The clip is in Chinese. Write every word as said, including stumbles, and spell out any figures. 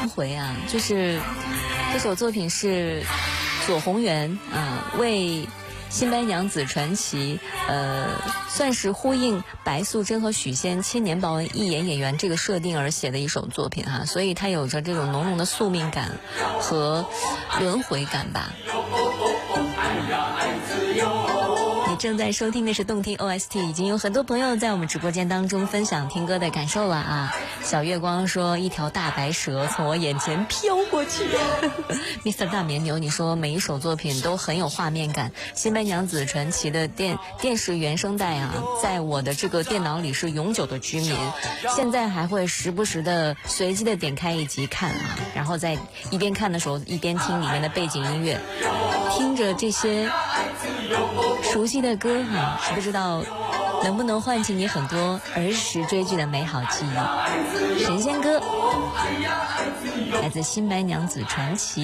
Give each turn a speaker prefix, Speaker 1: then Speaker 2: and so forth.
Speaker 1: 轮回啊，就是这首作品是左宏元啊、呃、为新白娘子传奇呃算是呼应白素贞和许仙千年报恩一眼演员这个设定而写的一首作品哈，所以它有着这种浓浓的宿命感和轮回感吧。你正在收听的是动听 O S T， 已经有很多朋友在我们直播间当中分享听歌的感受了啊。小月光说一条大白蛇从我眼前飘过去Mister 大绵牛你说每一首作品都很有画面感，新白娘子传奇的电电视原声带啊，在我的这个电脑里是永久的居民，现在还会时不时的随机的点开一集看啊，然后在一边看的时候一边听里面的背景音乐，听着这些熟悉的歌哈、啊，不知道能不能唤起你很多儿时追剧的美好记忆。神仙歌来自新白娘子传奇。